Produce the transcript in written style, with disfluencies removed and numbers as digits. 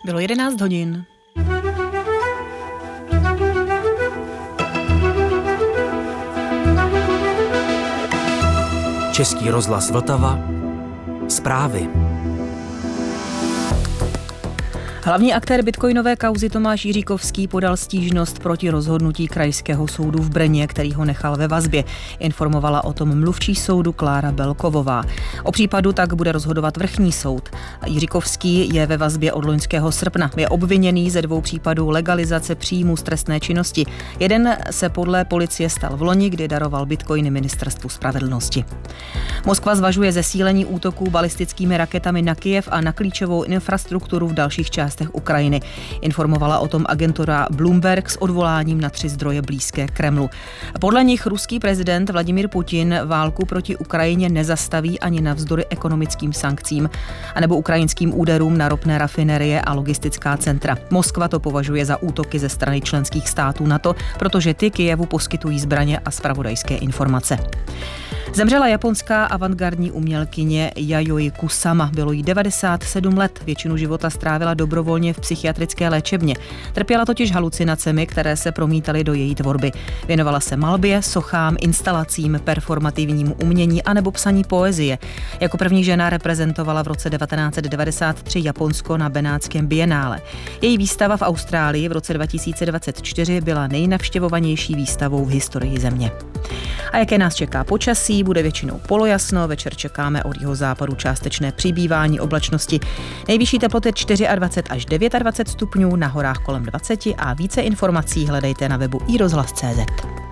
Bylo 11 hodin. Český rozhlas Vltava. Zprávy. Hlavní aktér bitcoinové kauzy Tomáš Jiříkovský podal stížnost proti rozhodnutí krajského soudu v Brně, který ho nechal ve vazbě. Informovala o tom mluvčí soudu Klára Belkovová. O případu tak bude rozhodovat vrchní soud. Jiříkovský je ve vazbě od loňského srpna. Je obviněný ze 2 případů legalizace příjmů z trestné činnosti. Jeden se podle policie stal v loni, kdy daroval bitcoiny ministerstvu spravedlnosti. Moskva zvažuje zesílení útoků balistickými raketami na Kyjev a na klíčovou infrastrukturu v dalších částech Ukrajiny. Informovala o tom agentura Bloomberg s odvoláním na 3 zdroje blízké Kremlu. Podle nich ruský prezident Vladimír Putin válku proti Ukrajině nezastaví ani navzdory ekonomickým sankcím anebo ukrajinským úderům na ropné rafinerie a logistická centra. Moskva to považuje za útoky ze strany členských států NATO, protože ty Kyjevu poskytují zbraně a zpravodajské informace. Zemřela japonská avantgardní umělkyně Yayoi Kusama. Bylo jí 97 let, většinu života strávila dobrovolně v psychiatrické léčebně. Trpěla totiž halucinacemi, které se promítaly do její tvorby. Věnovala se malbě, sochám, instalacím, performativnímu umění anebo psaní poezie. Jako první žena reprezentovala v roce 1993 Japonsko na Benátském bienále. Její výstava v Austrálii v roce 2024 byla nejnavštěvovanější výstavou v historii země. A jaké nás čeká počasí? Bude většinou polojasno, večer čekáme od jihozápadu částečné přibývání oblačnosti. Nejvyšší teploty 24 až 29 stupňů, na horách kolem 20 a více informací hledejte na webu iRozhlas.cz.